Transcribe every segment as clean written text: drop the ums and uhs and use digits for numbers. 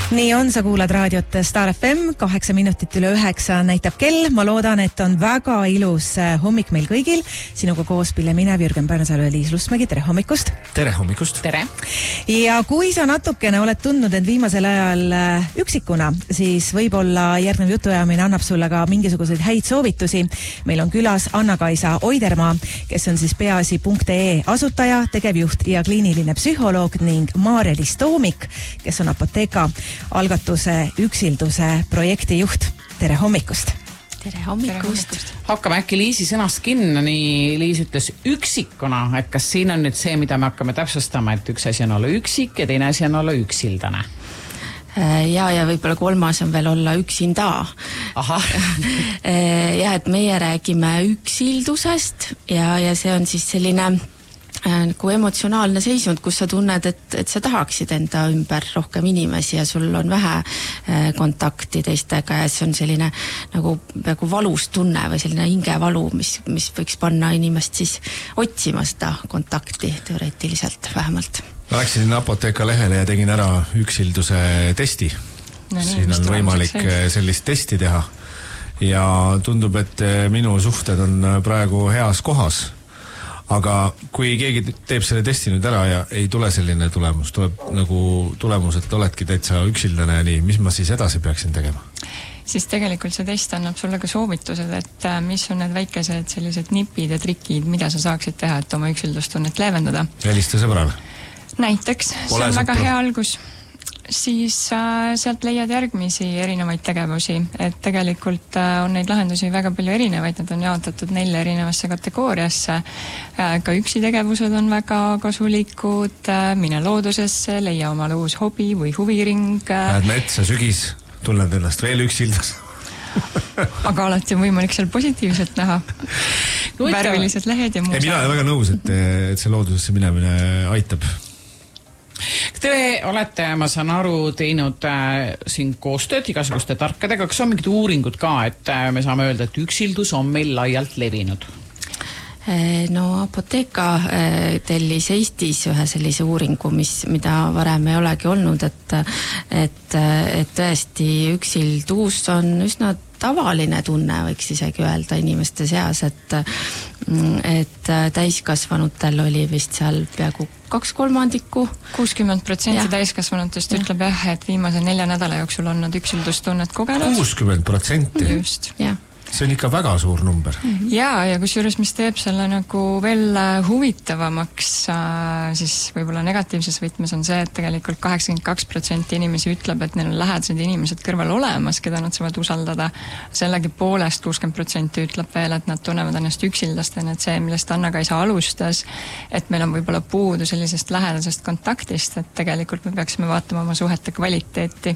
Nii on, sa kuulad raadiot Star FM, 8 minutit üle 9 näitab kell. Ma loodan, et on väga ilus hommik meil kõigil. Sinuga koos Pille Minev, Jürgen Pärnasalu ja Liis Lustmägi. Tere hommikust! Tere hommikust! Tere! Ja kui sa natukene oled tundnud end viimasel ajal üksikuna, siis võib-olla järgnev jutuajamine annab sulle ka mingisuguseid häid soovitusi. Meil on külas Anna-Kaisa Oidermaa, kes on siis peaasi.ee asutaja, tegevjuht ja kliiniline psühholoog ning Maarja-Liis Toomik, kes on Apotheka algatuse üksilduse projekti juht. Tere hommikust! Tere hommikust! Hakkame äkki Liisi sõnast kinni, nii Liis ütles üksikuna, et kas siin on nüüd see, mida me hakkame täpsustama, et üks asi on olla üksik ja teine asi on olla üksildane? Ja võib-olla kolmas on veel olla üksinda. Aha. Ja, et meie räägime üksildusest ja see on siis selline nagu emotsionaalne seisund, kus sa tunned, et sa tahaksid enda ümber rohkem inimesi ja sul on vähe kontakti teistega ja see on selline nagu valus tunne või selline hingevalu, mis võiks panna inimest siis otsima seda kontakti teoreetiliselt vähemalt. Ma läksin Apotheka lehele ja tegin ära üksilduse testi. Siin on võimalik sellist testi teha ja tundub, et minu suhted on praegu heas kohas. Aga kui keegi teeb selle testi nüüd ära ja ei tule selline tulemus, tuleb nagu tulemus, et oledki täitsa üksildane ja nii, mis ma siis edasi peaksin tegema? Siis tegelikult see test annab sulle ka soovitused, et mis on need väikesed sellised nipid ja trikid, mida sa saaksid teha, et oma üksildustunnet leevendada. Helista sõbrale. Näiteks, see on väga hea algus. Siis sealt leiad järgmisi erinevaid tegevusi, et tegelikult on neid lahendusi väga palju erinevaid, nad on jaotatud 4 erinevasse kategooriasse. Ka üksi tegevused on väga kasulikud, mine loodusesse, leia omal uus hobi või huviring. Lähed metsa, sügis, tunned ennast veel üksildas. Aga alati on võimalik seal positiivselt näha. Värvilised lehed ja muu. Mina olen väga nõus, et see loodusesse minemine aitab. Te olete, ma saan aru, teinud siin koostööd igasuguste tarkadega. Kas on mingid uuringud ka, et me saame öelda, et üksildus on meil laialt levinud? No Apotheka tellis Eestis ühe sellise uuringu, mida varem ei olegi olnud, et tõesti üksildus on üsna tavaline tunne, võiks isegi öelda inimeste seas, et täiskasvanutel oli vist seal peaaegu 2/3. 60% täiskasvanutest ütleb jah, et viimase 4 nädala jooksul on nad üksildustunnet kogenud. 60%? Just. Jah. See on ikka väga suur number. Ja kusjuures, mis teeb selle nagu veel huvitavamaks, siis võib-olla negatiivses võtmes on see, et tegelikult 82% inimesi ütleb, et neil on lähedased inimesed kõrval olemas, keda nad saavad usaldada. Sellegi poolest 60% ütleb veel, et nad tunnevad ennast üksildastena, et see, millest Anna-Kaisa alustas, et meil on võib-olla puudu sellisest lähedasest kontaktist, et tegelikult me peaksime vaatama oma suhete kvaliteeti.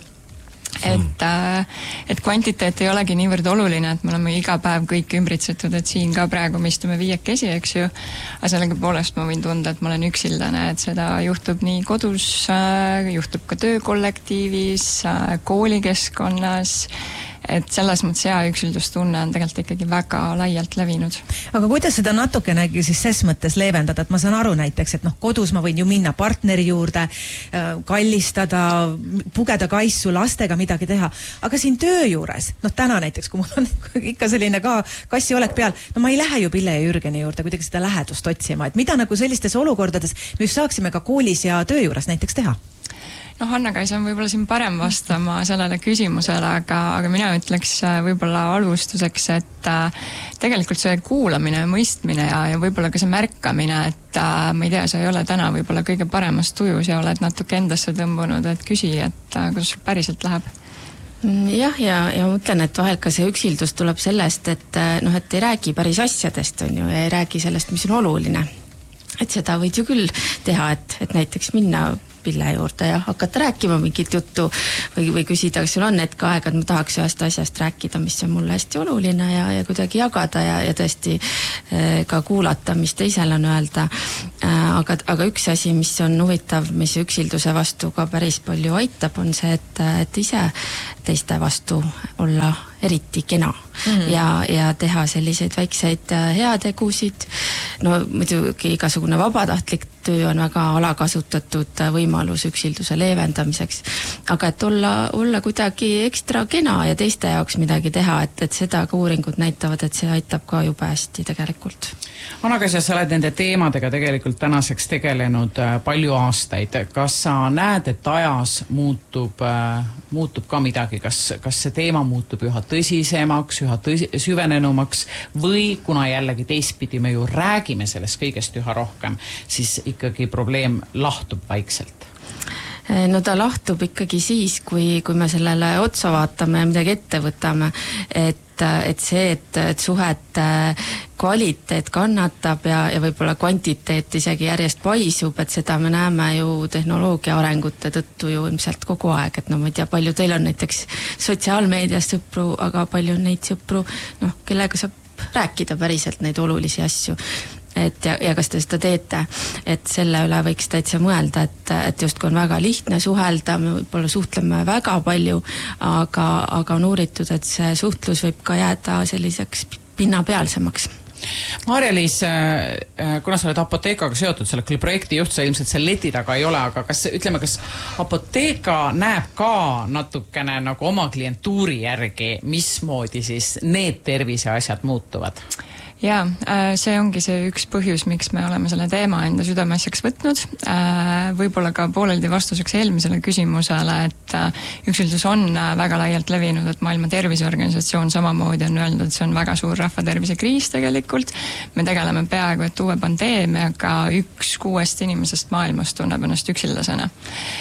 Et kvantiteet ei olegi niivõrd oluline, et me oleme iga päev kõik ümbritsetud, et siin ka praegu me istume 5 eks ju, aga sellega poolest ma võin tunda, et ma olen üksildane, et seda juhtub nii kodus, juhtub ka töökollektiivis, koolikeskkonnas, et selles mõttes hea üksildustunne on tegelikult ikkagi väga laialt levinud. Aga kuidas seda natukenegi siis ses mõttes leevendada, et ma saan aru näiteks, et kodus ma võin ju minna partneri juurde, kallistada, pugeda kaissu, lastega midagi teha, aga siin töö juures, täna näiteks, kui mul on ikka selline ka kassi olek peal, ma ei lähe ju Pille ja Jürgeni juurde kuidagi seda lähedust otsima, et mida nagu sellistes olukordades me just saaksime ka koolis ja töö juures näiteks teha? Anna-Kaisa on võib-olla siin parem vastama sellele küsimusele, aga mina ütleks võib-olla alustuseks, et tegelikult see kuulamine, mõistmine ja võib-olla ka see märkamine, et ma ei tea, sa ei ole täna võib-olla kõige paremas tujus ja oled natuke endasse tõmbunud, et küsi, et kuidas sul päriselt läheb. Jah, ja mõtlen, et vahel ka see üksildus tuleb sellest, et ei räägi päris asjadest, on ju, ja ei räägi sellest, mis on oluline. Et seda võid ju küll teha, et näiteks minna Pille juurde ja hakata rääkima mingit juttu või küsida, kas sul on hetk aega, et ma tahaks ühest asjast rääkida, mis on mulle hästi oluline ja kuidagi jagada ja tõesti ka kuulata, mis teisel on öelda. Aga üks asi, mis on huvitav, mis üksilduse vastu ka päris palju aitab, on see, et ise teiste vastu olla eriti kena ja teha selliseid väikseid heategusid. No muidugi igasugune vabatahtlik töö on väga alakasutatud võimalus üksilduse leevendamiseks. Aga et olla kuidagi ekstra kena ja teiste jaoks midagi teha, et seda ka uuringud näitavad, et see aitab ka jube hästi tegelikult. Anna-Kaisa, sa oled nende teemadega tegelikult tänaseks tegelenud palju aastaid. Kas sa näed, et ajas muutub ka midagi? Kas see teema muutub üha tõsisemaks, üha süvenenumaks või kuna jällegi teistpidi me ju räägime sellest kõigest üha rohkem, siis ikkagi probleem lahtub vaikselt? No ta lahtub ikkagi siis, kui me sellele otsa vaatame ja midagi ette võtame, et see, et suhete kvaliteet kannatab ja võib-olla kvantiteet isegi järjest paisub, et seda me näeme ju tehnoloogia arengute tõttu ju ilmselt kogu aeg, et no ma ei tea, palju teil on näiteks sotsiaalmeedias sõpru, aga palju on neid sõpru, kellega saab rääkida päriselt neid olulisi asju. Ja kas te seda teete, et selle üle võiks täitsa mõelda, et justkui on väga lihtne suhelda, me võib-olla suhtleme väga palju, aga on uuritud, et see suhtlus võib ka jääda selliseks pinnapealsemaks. Maarja-Liis, kuna sa oled Apoteekaga seotud, sa oled küll projekti juht, sa ilmselt seal leti taga ei ole, aga kas Apoteeka näeb ka natukene nagu oma klientuuri järgi, mismoodi siis need terviseasjad muutuvad? Jaa, see ongi see üks põhjus, miks me oleme selle teema enda südameasjaks võtnud. Võib-olla ka pooleldi vastuseks eelmisele küsimusele, et üksildus on väga laialt levinud, et Maailma Terviseorganisatsioon samamoodi on öelnud, et see on väga suur rahvatervisekriis tegelikult. Me tegeleme peaaegu, et uue pandeemiaga 1/6 inimesest maailmas tunneb ennast üksildasena.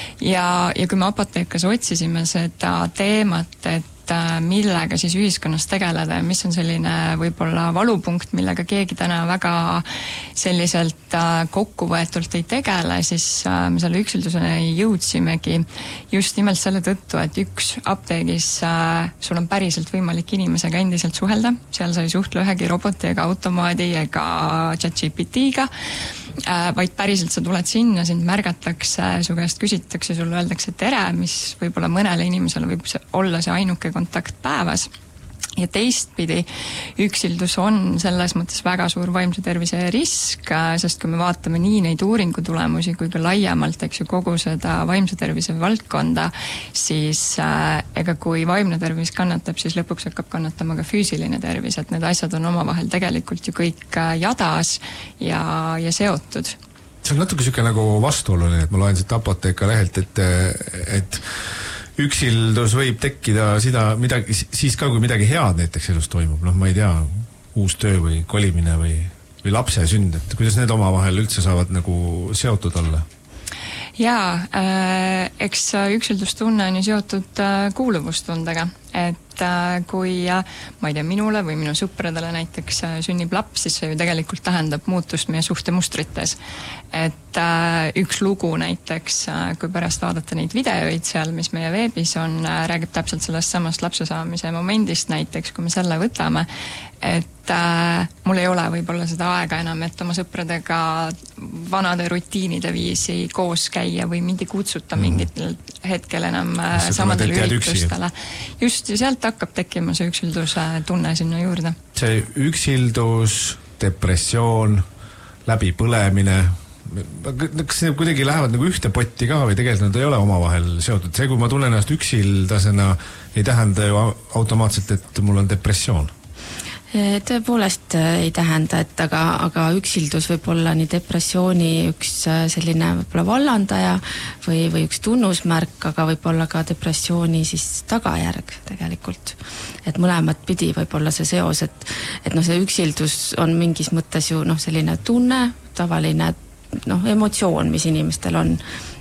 Ja kui me Apoteekas otsisime seda teemat, et millega siis ühiskonnas tegeleda ja mis on selline võib-olla valupunkt, millega keegi täna väga selliselt kokkuvõetult ei tegele, siis me selle üksildusena jõudsimegi just nimelt selle tõttu, et üks apteegis sul on päriselt võimalik inimesega endiselt suhelda, seal sa ei suhtle ühegi roboti ega automaadi ega ChatGPT-ga, vaid päriselt sa tuled sinna, sind märgatakse, su käest küsitakse, sulle öeldakse tere, mis võib-olla mõnele inimesele võib olla see ainuke kontakt päevas. Ja teistpidi üksildus on selles mõttes väga suur vaimse tervise risk, sest kui me vaatame nii neid uuringu tulemusi kui ka laiemalt, eks ju, kogu seda vaimse tervise valdkonda, siis ega kui vaimne tervis kannatab, siis lõpuks hakkab kannatama ka füüsiline tervis, et need asjad on omavahel tegelikult ju kõik jadas ja seotud. See on natuke siuke nagu vastuoluline, et ma loen siit Apoteeka lehelt, et üksildus võib tekkida siis ka, kui midagi head näiteks elus toimub, ma ei tea, uus töö või kolimine või lapse sünd, et kuidas need omavahel üldse saavad nagu seotud olla? Jaa, eks üksildustunne on ju seotud kuuluvustundega, et kui, ma ei tea, minule või minu sõpradele näiteks sünnib laps, siis see ju tegelikult tähendab muutust meie suhtemustrites. Et üks lugu näiteks, kui pärast vaadata neid videoid seal, mis meie veebis on, räägib täpselt sellest samast lapse saamise momendist näiteks, kui me selle võtame, et mul ei ole võib-olla seda aega enam, et oma sõpradega vanade rutiinide viisi koos käia või mind ei kutsuta mingitel hetkel enam samadele üritustele. Just, ja sealt hakkab tekkima see üksilduse tunne sinna juurde. See üksildus, depressioon, läbipõlemine, kas need kuidagi lähevad nagu ühte potti ka või tegelikult nad ei ole omavahel seotud? See, kui ma tunnen ennast üksildasena, ei tähenda ju automaatselt, et mul on depressioon. Tõepoolest ei tähenda, et aga üksildus võib olla nii depressiooni üks selline võib-olla vallandaja või üks tunnusmärk, aga võib olla ka depressiooni siis tagajärg tegelikult. Et mõlemat pidi võib olla see seos, et see üksildus on mingis mõttes ju selline tunne, tavaline emotsioon, mis inimestel on,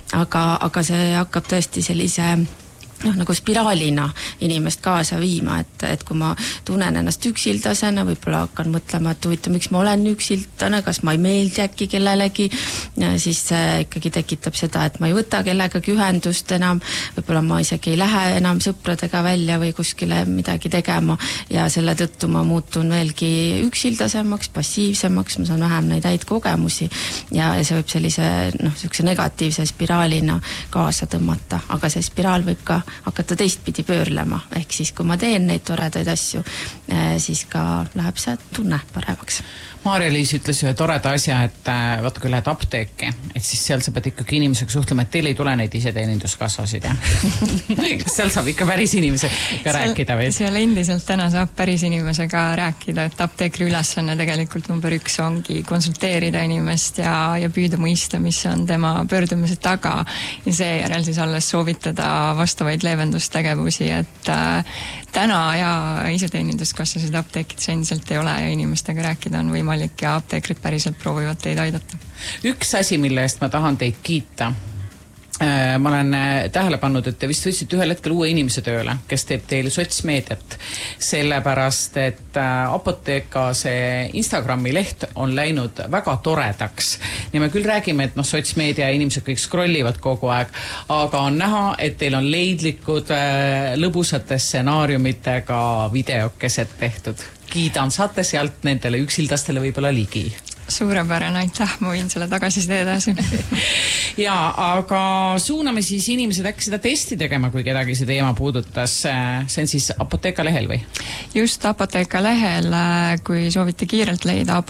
aga see hakkab tõesti sellise nagu spiraalina inimest kaasa viima, et kui ma tunnen ennast üksildasena, võib-olla hakkan mõtlema, et huvitav, miks ma olen üksildane, kas ma ei meeldi äkki kellelegi, siis see ikkagi tekitab seda, et ma ei võta kellegagi ühendust enam, võib-olla ma isegi ei lähe enam sõpradega välja või kuskile midagi tegema ja selle tõttu ma muutun veelgi üksildasemaks, passiivsemaks, ma saan vähem neid häid kogemusi ja see võib sellise negatiivse spiraalina kaasa tõmmata, aga see spiraal võib ka hakata teistpidi pöörlema. Ehk siis, kui ma teen neid toredaid asju, siis ka läheb see tunne paremaks. Maarja-Liis ütles ühe toreda asja, et vaata, kui lähed apteeki, et siis seal sa pead ikkagi inimesega suhtlema, et teil ei tule neid iseteeninduskassasid, jah? Kas seal saab ikka päris inimesega rääkida või? Seal endiselt täna saab päris inimesega rääkida, et apteekri ülesanne tegelikult number 1 ongi konsulteerida inimest ja püüda mõista, mis on tema pöördumise taga ja seejärel siis alles soovitada vastavaid leevendustegevusi, et täna ja iseteeninduskassasid apteekides endiselt ei ole ja inimestega rääkida on võimalik ja apteekrid päriselt proovivad teid aidata. Üks asi, mille eest ma tahan teid kiita. Ma olen tähele pannud, et te vist võtsite ühel hetkel uue inimese tööle, kes teeb teile sotsmeediat, sellepärast, et Apotheka see Instagrami leht on läinud väga toredaks. Ja me küll räägime, et sotsmeedia inimesed kõik scrollivad kogu aeg, aga on näha, et teil on leidlikud lõbusate stsenaariumitega videokesed tehtud. Kiidan, saate sealt nendele üksildastele võib-olla ligi. Suurepärane, aitäh, ma võin selle tagasiside edasi. Ja, aga suuname siis inimesed äkki seda testi tegema, kui kedagi see teema puudutas. See on siis Apotheka lehel või? Just Apotheka lehel, kui soovite kiirelt leida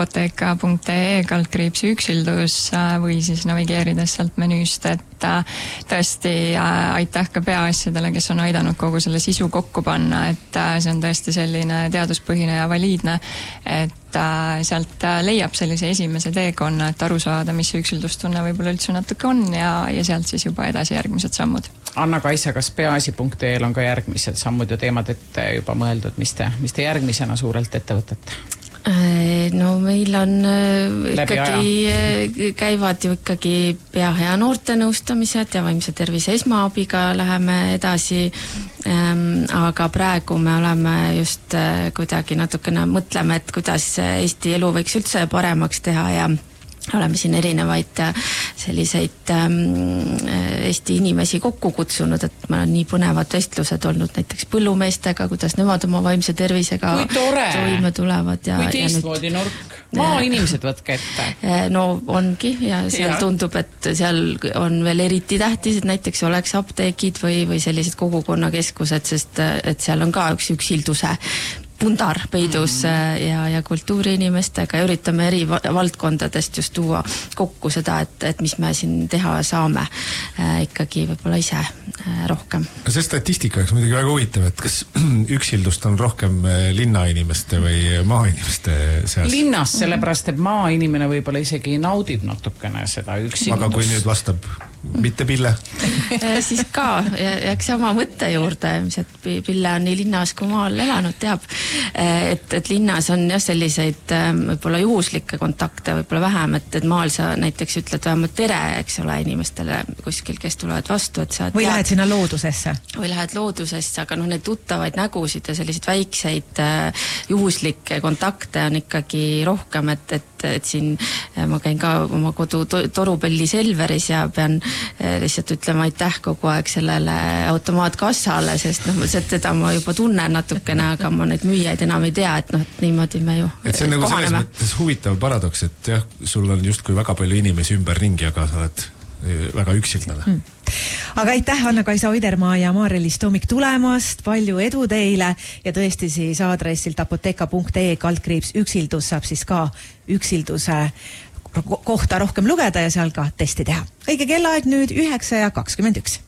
apotheka.ee/üksildus või siis navigeerides sealt menüüst, et tõesti aitäh ka peaasjadele, kes on aidanud kogu selle sisu kokku panna, et see on tõesti selline teaduspõhine ja valiidne, et sealt leiab sellise esimese teekonna, et aru saada, mis see üksildustunne võib-olla üldse natuke on ja sealt siis juba edasi järgmised sammud. Anna-Kaisa, kas peaasi.eel on ka järgmised sammud ja teemad ette juba mõeldud, mis te järgmisena suurelt ette võtate? No meil on ikkagi, käivad ju ikkagi pea hea noorte nõustamised ja vaimse tervise esmaabiga läheme edasi, aga praegu me oleme just kuidagi natukene mõtleme, et kuidas Eesti elu võiks üldse paremaks teha ja oleme siin erinevaid selliseid Eesti inimesi kokku kutsunud, et meil on nii põnevad vestlused olnud näiteks põllumeestega, kuidas nemad oma vaimse tervisega toime tulevad. Kui teistmoodi nurk? Inimesed võtke ette. No ongi ja seal tundub, et seal on veel eriti tähtis, et näiteks oleks apteegid või sellised kogukonnakeskused, sest et seal on ka üks üksilduse pundar peidus ja kultuuriinimestega ja üritame eri valdkondadest just tuua kokku seda, et mis me siin teha saame ikkagi võib-olla ise rohkem. See statistika oleks muidugi väga huvitav, et kas üksildust on rohkem linnainimeste või maainimeste seas? Linnas, sellepärast, et maainimene võib-olla isegi naudib natukene seda üksildust. Aga kui nüüd vastab mitte Pille? Siis ka, jääks sama mõtte juurde, et Pille on nii linnas kui maal elanud, teab. Et linnas on jah selliseid võib-olla juhuslikke kontakte võib-olla vähem, et maal sa näiteks ütled vähemalt tere, eks ole, inimestele kuskil, kes tulevad vastu, et sa või lähed sinna loodusesse. Või lähed loodusesse, aga need tuttavaid nägusid ja selliseid väikseid juhuslikke kontakte on ikkagi rohkem, et siin ma käin ka oma kodu Torupelli Selveris ja pean lihtsalt ütlema aitäh kogu aeg sellele automaatkassale, sest teda ma juba tunnen natukene, aga ma neid müüjaid enam ei tea, et niimoodi me ju et see on nagu selles mõttes huvitav paradoks, et jah, sul on justkui väga palju inimesi ümberringi, aga sa oled väga üksildane. Aga aitäh Anna-Kaisa Oidermaa ja Maarja-Liis Toomik tulemast, palju edu teile ja tõesti siis aadressilt apotheka.ee/üksildus saab siis ka üksilduse kohta rohkem lugeda ja seal ka testi teha. Õige kellaaeg nüüd 9:21.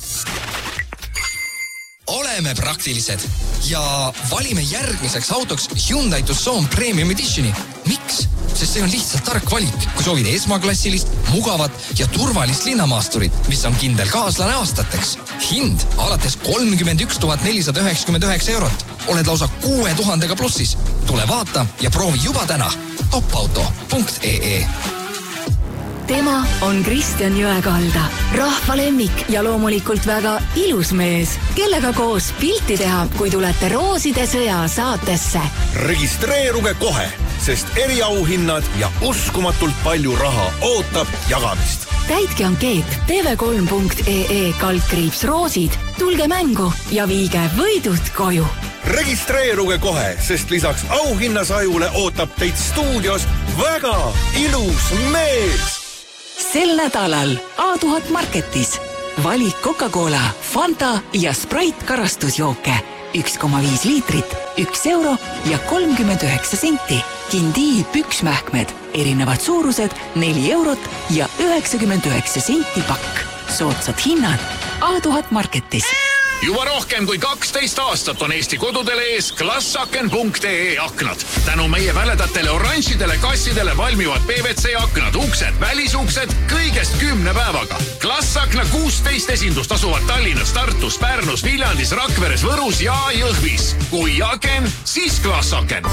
Oleme praktilised ja valime järgmiseks autoks Hyundai Tucson Premium Editioni. Miks? Sest see on lihtsalt tark valik, kui soovid esmaklassilist, mugavat ja turvalist linnamaasturit, mis on kindel kaaslane aastateks. Hind alates 31 499 eurot. Oled lausa 6000 plussis. Tule vaata ja proovi juba täna. topauto.ee. Tema on Kristjan Jõekalda, rahvalemmik ja loomulikult väga ilus mees, kellega koos pilti teha, kui tulete Rooside sõja saatesse. Registreeruge kohe, sest eriauhinnad ja uskumatult palju raha ootab jagamist. Täitke ankeet tv3.ee/roosid, tulge mängu ja viige võidud koju. Registreeruge kohe, sest lisaks auhinnasajule ootab teid stuudios väga ilus mees. Sel nädalal A1000 Marketis Valik Coca-Cola, Fanta ja Sprite karastusjooke. 1,5 liitrit, 1 euro ja 39 senti. Kindii püksmähkmed, erinevad suurused 4 eurot ja 99 senti pakk. Soodsad hinnad A1000 Marketis. Juba rohkem kui 12 aastat on Eesti kodudele ees klassaken.ee aknad. Tänu meie väledatele oranžidele kassidele valmivad PVC aknad, uksed, välisuksed kõigest 10 päevaga. Klassakna 16 esindust asuvad Tallinnas, Tartus, Pärnus, Viljandis, Rakveres, Võrus ja Jõhvis. Kui aken, siis klassaken.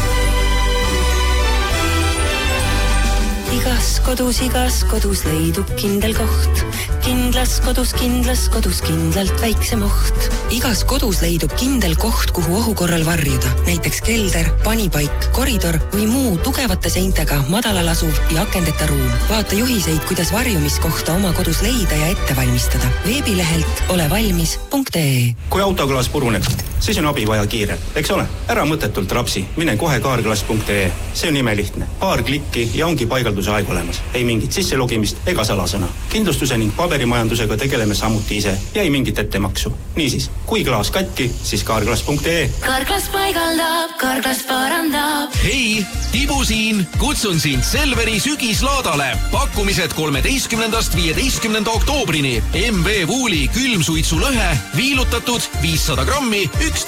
Igas kodus leidub kindel koht. Kindlas kodus kindlalt väiksem oht. Igas kodus leidub kindel koht, kuhu ohu korral varjuda. Näiteks kelder, panipaik, koridor või muu tugevate seintega madalal asuv ja akendeta ruum. Vaata juhiseid, kuidas varjumiskohta oma kodus leida ja ette valmistada. Veebilehelt olevalmis.ee. Kui autoklaas puruneb, siis on abi vaja kiire. Eks ole, ära mõttetult rapsi. Mine kohe kaarklaas.ee. See on imelihtne. Paar klikki ja ongi paigalduse aeg olemas. Ei mingit sisselogimist ega salasõna. Kindlustuse ning paberimajandusega tegeleme samuti ise ja ei mingit ettemaksu. Niisiis, kui klaas katki, siis kaarklaas.ee. Kaarklaas paigaldab, kaarklaas parandab. Hei, Tibu siin. Kutsun sind Selveri sügislaadale. Pakkumised 13.–15. oktoobrini. MV Wooli külmsuitsulõhe, viilutatud 500 grammi,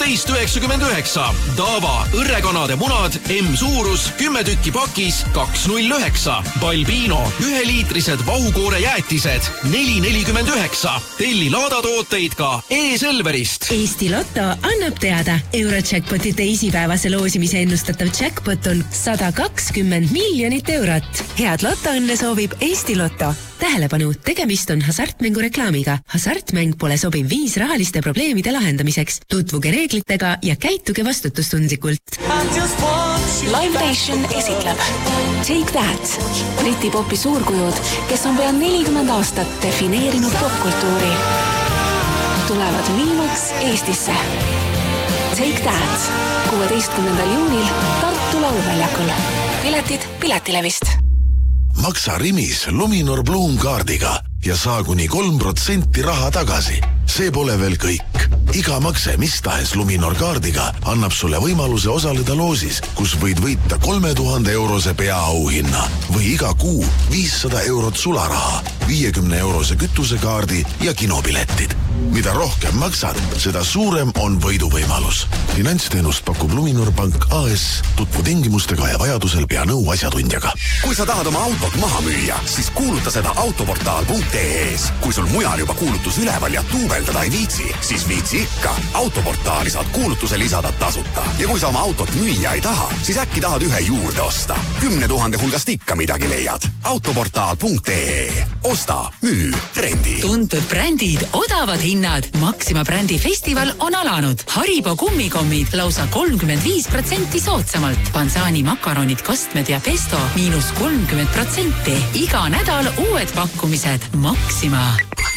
11,99. Dava õrrekanade munad, M-suurus, 10 tükki pakis, 2,09. Balbino, 1-liitrised vahukoore jäätised, 4,49. Telli laadatooteid ka E-Selverist. Eesti Lotto annab teada. Eurojackpoti teisipäevase loosimise ennustatav jackpot on 120 miljonit eurot. Head lotoõnne soovib Eesti Lotto. Tähelepanu, tegemist on hasartmängu reklaamiga. Hasartmäng pole sobiv viis rahaliste probleemide lahendamiseks. Tutvuge reeglitega ja käituge vastutustundlikult. Live Nation esitleb Take That. Briti popi suurkujud, kes on pea 40 aastat defineerinud popkultuuri, tulevad viimaks Eestisse. Take That 16. juunil Tartu Laulväljakul. Piletid Piletilevist. Maksa Rimis Luminor Bloom kaardiga ja saa kuni 3% raha tagasi. See pole veel kõik. Iga makse mis tahes Luminor kaardiga annab sulle võimaluse osaleda loosis, kus võid võita 3000 eurose peaauhinna või iga kuu 500 eurot sularaha, 50 eurose kütusekaardi ja kinopiletid. Mida rohkem maksad, seda suurem on võiduvõimalus. Finantsteenust pakub Luminor Pank AS. Tutvu tingimustega ja vajadusel pea nõu asjatundjaga. Kui sa tahad oma autot maha müüa, siis kuuluta seda autoportaal.ee-s. Kui sul mujal juba kuulutus üleval ja tuubeldada ei viitsi, siis viitsi ikka. Autoportaali saad kuulutuse lisada tasuta. Ja kui sa oma autot müüa ei taha, siis äkki tahad ühe juurde osta. 10 000 hulgast ikka midagi leiad. Autoportaal.ee. Osta, müü, rendi. Tuntud brändid, odavad hinnad. Maxima brändi festival on alanud. Haribo kummikommid lausa 35% soodsamalt. Pansani makaronid, kostmed ja pesto -30%. Iga nädal uued pakkumised. Maxima.